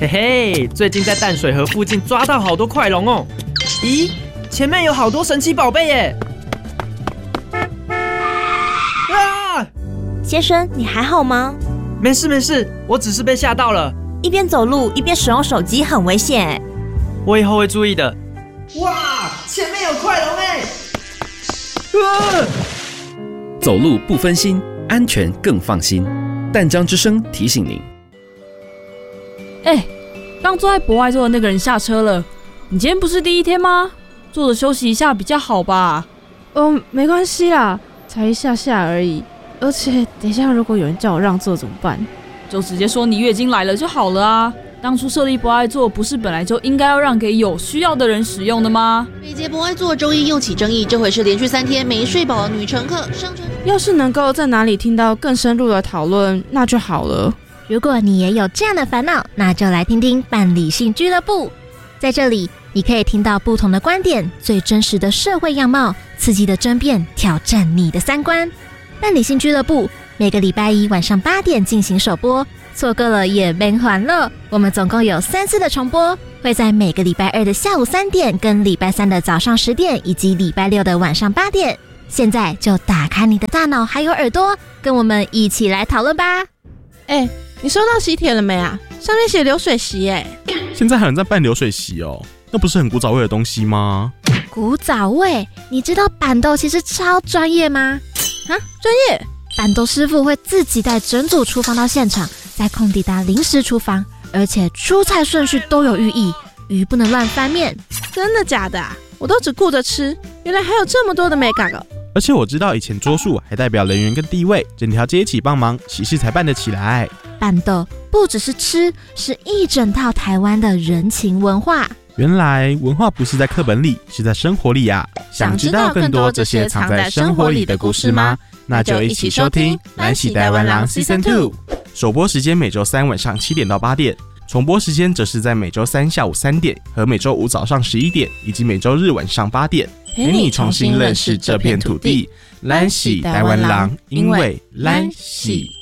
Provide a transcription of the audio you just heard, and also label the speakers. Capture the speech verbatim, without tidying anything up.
Speaker 1: 嘿嘿，最近在淡水河附近抓到好多快龙哦！咦，前面有好多神奇宝贝耶！啊！
Speaker 2: 先生，你还好吗？
Speaker 1: 没事没事，我只是被吓到了。
Speaker 2: 一边走路一边使用手机很危险哎。
Speaker 1: 我以后会注意的。哇，前面有快龙哎！啊！
Speaker 3: 走路不分心，安全更放心。淡江之声提醒您。
Speaker 4: 哎，刚坐在博爱座的那个人下车了。你今天不是第一天吗？坐着休息一下比较好吧？
Speaker 5: 嗯，没关系啦，才一下下而已。而且等一下如果有人叫我让座怎么办？
Speaker 4: 就直接说你月经来了就好了啊。当初设立博爱座不是本来就应该要让给有需要的人使用的吗？
Speaker 6: 北捷博爱座周一又起争议，这回是连续三天没睡饱的女乘客上车。
Speaker 5: 要是能够在哪里听到更深入的讨论，那就好了。
Speaker 7: 如果你也有这样的烦恼，那就来听听伴理性俱乐部。在这里，你可以听到不同的观点，最真实的社会样貌，刺激的争辩，挑战你的三观。伴理性俱乐部每个礼拜一晚上八点进行首播，错过了也别还了。我们总共有三次的重播，会在每个礼拜二的下午三点、跟礼拜三的早上十点，以及礼拜六的晚上八点。现在就打开你的大脑还有耳朵，跟我们一起来讨论吧。
Speaker 5: 哎，你收到喜帖了没啊？上面写流水席哎。
Speaker 8: 现在还有人在办流水席哦，那不是很古早味的东西吗？
Speaker 7: 古早味？你知道板豆其实超专业吗？
Speaker 5: 啊，专业？
Speaker 7: 板豆师傅会自己带整组厨房到现场，在空地搭临时厨房，而且出菜顺序都有寓意，鱼不能乱翻面。
Speaker 5: 真的假的啊？我都只顾着吃，原来还有这么多的美感哦。
Speaker 8: 而且我知道以前桌数还代表人员跟地位，整条街一起帮忙，喜事才办得起来。
Speaker 7: 板豆不只是吃，是一整套台湾的人情文化。
Speaker 8: 原来文化不是在课本里，是在生活里啊！想知道更多这些藏在生活里的故事吗？那就一起收听《咱是台湾人 Season 二》。首播时间每周三晚上七点到八点，重播时间则是在每周三下午三点和每周五早上十一点，以及每周日晚上八点。陪你重新认识这片土地，咱是台湾人，因为咱是。